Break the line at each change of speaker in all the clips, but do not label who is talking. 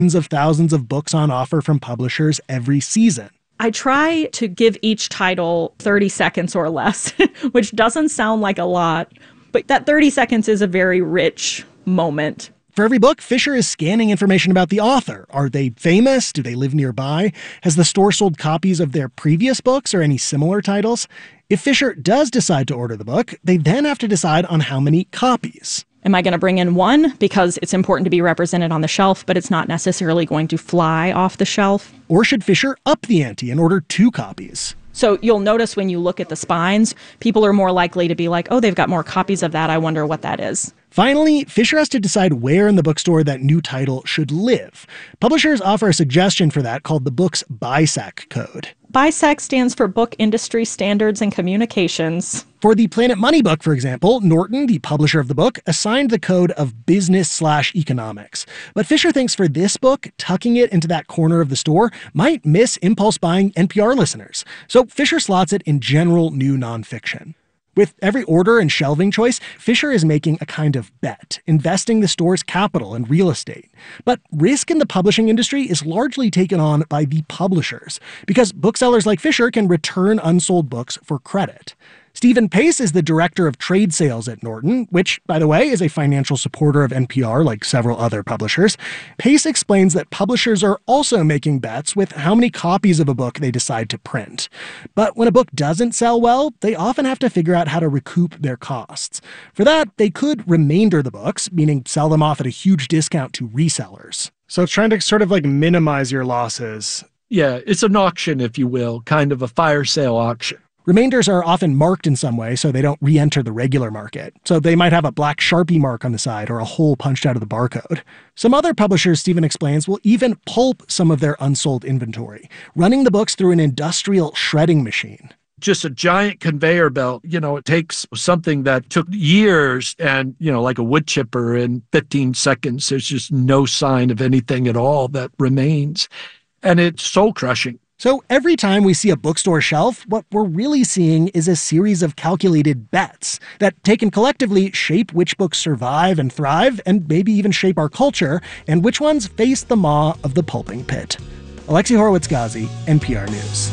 tens of thousands of books on offer from publishers every season.
I try to give each title 30 seconds or less, which doesn't sound like a lot, but that 30 seconds is a very rich moment.
For every book, Fisher is scanning information about the author. Are they famous? Do they live nearby? Has the store sold copies of their previous books or any similar titles? If Fisher does decide to order the book, they then have to decide on how many copies.
Am I going to bring in one because it's important to be represented on the shelf, but it's not necessarily going to fly off the shelf?
Or should Fisher up the ante and order 2 copies?
So you'll notice when you look at the spines, people are more likely to be like, oh, they've got more copies of that. I wonder what that is.
Finally, Fisher has to decide where in the bookstore that new title should live. Publishers offer a suggestion for that called the book's BISAC code.
BISAC stands for Book Industry Standards and Communications.
For the Planet Money book, for example, Norton, the publisher of the book, assigned the code of business/economics. But Fisher thinks for this book, tucking it into that corner of the store might miss impulse-buying NPR listeners. So Fisher slots it in general new nonfiction. With every order and shelving choice, Fisher is making a kind of bet, investing the store's capital and real estate. But risk in the publishing industry is largely taken on by the publishers, because booksellers like Fisher can return unsold books for credit. Stephen Pace is the director of trade sales at Norton, which, by the way, is a financial supporter of NPR like several other publishers. Pace explains that publishers are also making bets with how many copies of a book they decide to print. But when a book doesn't sell well, they often have to figure out how to recoup their costs. For that, they could remainder the books, meaning sell them off at a huge discount to resellers. So it's trying to sort of like minimize your losses.
Yeah, it's an auction, if you will, kind of a fire sale auction.
Remainders are often marked in some way so they don't re-enter the regular market. So they might have a black Sharpie mark on the side or a hole punched out of the barcode. Some other publishers, Stephen explains, will even pulp some of their unsold inventory, running the books through an industrial shredding machine.
Just a giant conveyor belt. It takes something that took years and, like a wood chipper in 15 seconds. There's just no sign of anything at all that remains. And it's soul crushing.
So every time we see a bookstore shelf, what we're really seeing is a series of calculated bets that, taken collectively, shape which books survive and thrive, and maybe even shape our culture, and which ones face the maw of the pulping pit. Alexi Horowitz-Ghazi, NPR News.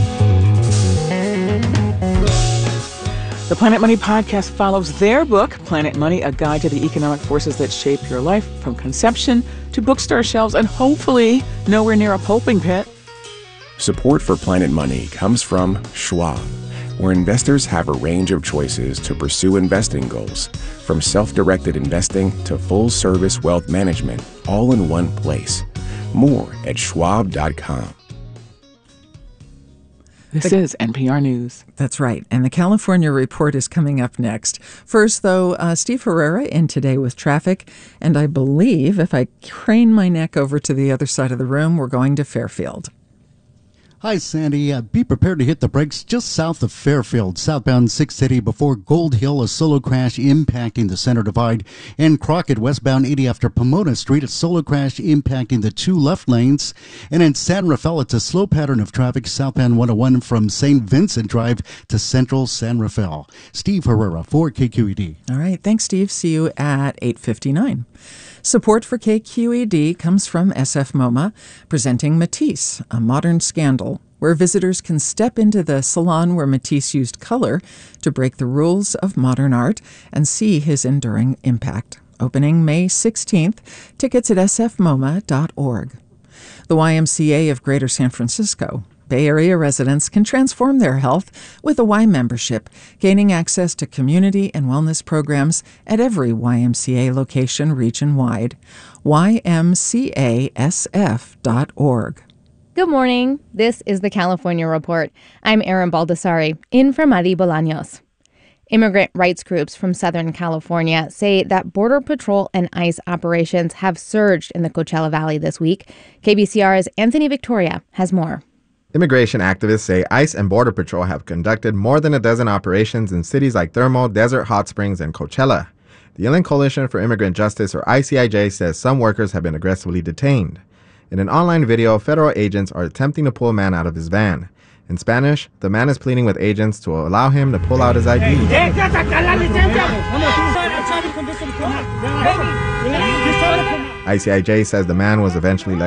The Planet Money podcast follows their book, Planet Money, A Guide to the Economic Forces That Shape Your Life, from conception to bookstore shelves and hopefully nowhere near a pulping pit.
Support for Planet Money comes from Schwab, where investors have a range of choices to pursue investing goals, from self-directed investing to full-service wealth management, all in one place. More at schwab.com.
This is NPR News.
That's right. And the California Report is coming up next. First, though, Steve Herrera in Today with Traffic. And I believe if I crane my neck over to the other side of the room, we're going to Fairfield.
Hi, Sandy. Be prepared to hit the brakes just south of Fairfield, southbound 680 before Gold Hill, a solo crash impacting the center divide, and Crockett, westbound 80 after Pomona Street, a solo crash impacting the 2 left lanes. And in San Rafael, it's a slow pattern of traffic southbound 101 from St. Vincent Drive to Central San Rafael. Steve Herrera for KQED.
All right. Thanks, Steve. See you at 8:59. Support for KQED comes from SF MoMA, presenting Matisse, a modern scandal, where visitors can step into the salon where Matisse used color to break the rules of modern art and see his enduring impact. Opening May 16th, tickets at sfmoma.org. The YMCA of Greater San Francisco. Bay Area residents can transform their health with a Y membership, gaining access to community and wellness programs at every YMCA location region-wide. ymcasf.org.
Good morning. This is the California Report. I'm Erin Baldassari, in for Madi Bolaños. Immigrant rights groups from Southern California say that Border Patrol and ICE operations have surged in the Coachella Valley this week. KBCR's Anthony Victoria has more.
Immigration activists say ICE and Border Patrol have conducted more than a dozen operations in cities like Thermal, Desert Hot Springs, and Coachella. The Inland Coalition for Immigrant Justice, or ICIJ, says some workers have been aggressively detained. In an online video, federal agents are attempting to pull a man out of his van. In Spanish, the man is pleading with agents to allow him to pull out his ID. ICIJ says the man was eventually let